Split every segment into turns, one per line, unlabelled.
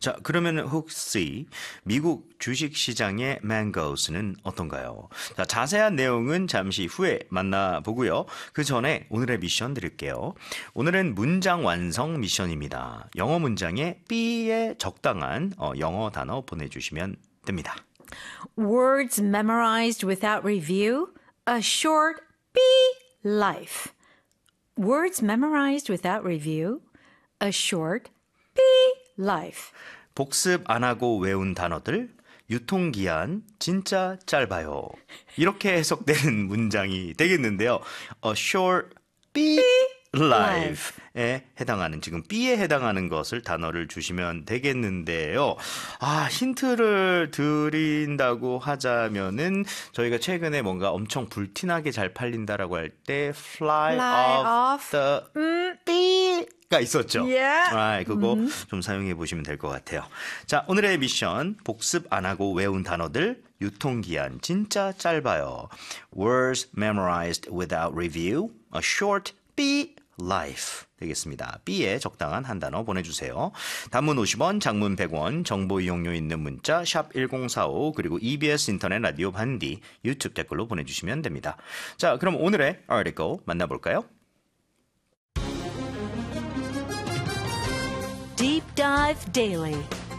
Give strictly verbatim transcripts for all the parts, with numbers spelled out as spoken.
자, 그러면 혹시 미국 주식시장의 mangoes는 어떤가요? 자, 자세한 내용은 잠시 후에 만나보고요. 그 전에 오늘의 미션 드릴게요. 오늘은 문장 완성 미션입니다. 영어 문장에 B에 적당한 어, 영어 단어 보내주시면 됩니다.
Words memorized without review, a short B life. Words memorized without review, a short B life.
복습 안 하고 외운 단어들, 유통기한 진짜 짧아요. 이렇게 해석되는 문장이 되겠는데요. A short B life에 해당하는 지금 B에 해당하는 것을 단어를 주시면 되겠는데요. 아, 힌트를 드린다고 하자면은 저희가 최근에 뭔가 엄청 불티나게 잘 팔린다라고 할 때 fly,
Fly
off,
off.
the
음.
B가 있었죠.
Yeah.
아, 그거 음. 좀 사용해 보시면 될 것 같아요. 자, 오늘의 미션 복습 안 하고 외운 단어들 유통기한 진짜 짧아요. Words memorized without review, a short B life 되겠습니다. B에 적당한 한 단어 보내주세요. 단문 오십 원, 장문 백 원, 정보 이용료 있는 문자 샵 일공사오 그리고 이비에스 인터넷 라디오 반디 유튜브 댓글로 보내주시면 됩니다. 자, 그럼 오늘의 article 만나볼까요?
Deep Dive Daily.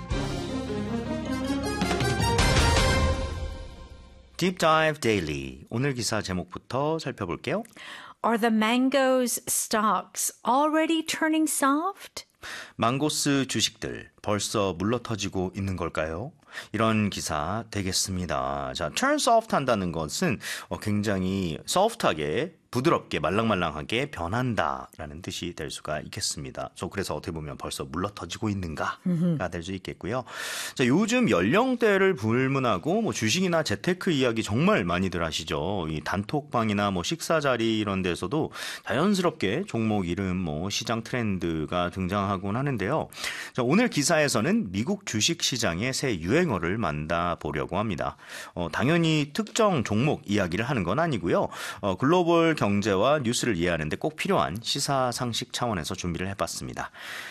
Deep Dive Daily. 오늘 기사 제목부터 살펴볼게요.
Are the mangoes stocks already turning soft?
망고스 주식들 벌써 물러터지고 있는 걸까요? 이런 기사 되겠습니다. 자, turn soft 한다는 것은 굉장히 soft하게 부드럽게 말랑말랑하게 변한다라는 뜻이 될 수가 있겠습니다. 저 그래서 어떻게 보면 벌써 물러터지고 있는가가 될 수 있겠고요. 자, 요즘 연령대를 불문하고 뭐 주식이나 재테크 이야기 정말 많이들 하시죠. 이 단톡방이나 뭐 식사 자리 이런 데서도 자연스럽게 종목 이름, 뭐 시장 트렌드가 등장하곤 하는데요. 자, 오늘 기사에서는 미국 주식 시장의 새 유행어를 만나보려고 합니다. 어, 당연히 특정 종목 이야기를 하는 건 아니고요. 어, 글로벌 경제와 뉴스를 이해하는 데 꼭 필요한 시사상식 차원에서 준비를 해봤습니다.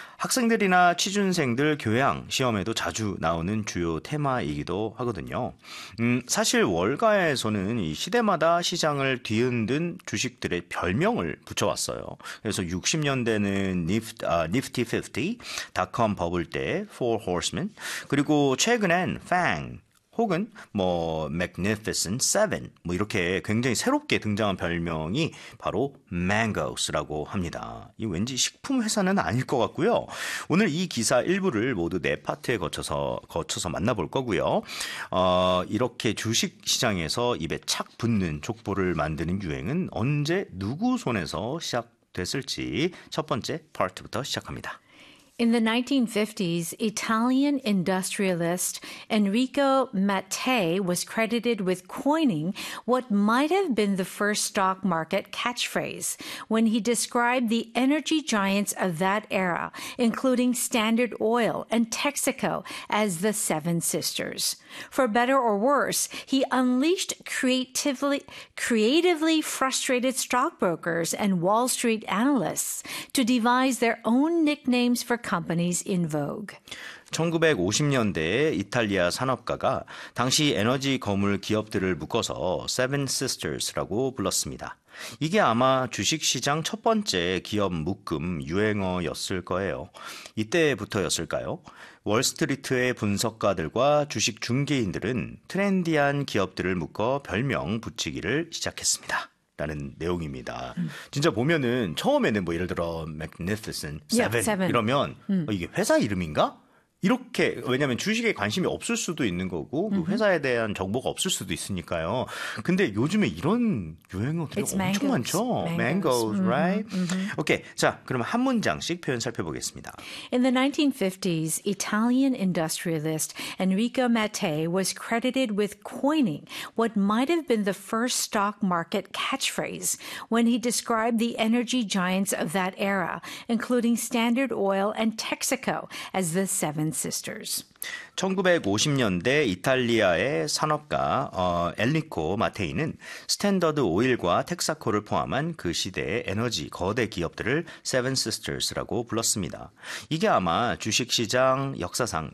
학생들이나 취준생들 교양 시험에도 자주 나오는 주요 테마이기도 하거든요. 음, 사실 월가에서는 이 시대마다 시장을 뒤흔든 주식들의 별명을 붙여왔어요. 그래서 육십 년대는 니프티, 아, 니프티 오십, 닷컴 버블 때 Four Horsemen, 그리고 최근엔 팡, 혹은 뭐 Magnificent Seven 뭐 이렇게 굉장히 새롭게 등장한 별명이 바로 mangoes라고 합니다. 이 왠지 식품 회사는 아닐 것 같고요. 오늘 이 기사 일부를 모두 네 파트에 거쳐서 거쳐서 만나볼 거고요. 어, 이렇게 주식 시장에서 입에 착 붙는 족보를 만드는 유행은 언제 누구 손에서 시작됐을지 첫 번째 파트부터 시작합니다.
In the nineteen fifties, Italian industrialist Enrico Mattei was credited with coining what might have been the first stock market catchphrase when he described the energy giants of that era, including Standard Oil and Texaco, as the Seven Sisters. For better or worse, he unleashed creatively, creatively frustrated stockbrokers and Wall Street analysts to devise their own nicknames for companies in vogue.
천구백오십 년대에 이탈리아 산업가가 당시 에너지 거물 기업들을 묶어서 Seven Sisters라고 불렀습니다. 이게 아마 주식시장 첫 번째 기업 묶음 유행어였을 거예요. 이때부터였을까요? 월스트리트의 분석가들과 주식 중개인들은 트렌디한 기업들을 묶어 별명 붙이기를 시작했습니다. 라는 내용입니다. 음. 진짜 보면은 처음에는 뭐 예를 들어 Magnificent Seven, yeah, seven. 이러면 음. 어, 이게 회사 이름인가? 이렇게 왜냐하면 주식에 관심이 없을 수도 있는 거고 그 회사에 대한 정보가 없을 수도 있으니까요. 근데 요즘에 이런 유행어들이
It's
엄청
mangoes.
많죠.
Mangoes,
mangoes
mm-hmm.
right?
Mm-hmm.
오케이, 자 그러면 한 문장씩 표현 살펴보겠습니다.
In the nineteen fifties, Italian industrialist Enrico Mattei was credited with coining what might have been the first stock market catchphrase when he described the energy giants of that era, including Standard Oil and Texaco, as the Seven Sisters.
천구백오십 년대 이탈리아의 산업가 어, 엘리코 마테이는 스탠더드 오일과 텍사코를 포함한 그 시대의 에너지 거대 기업들을 Seven Sisters라고 불렀습니다. 이게 아마 주식시장 역사상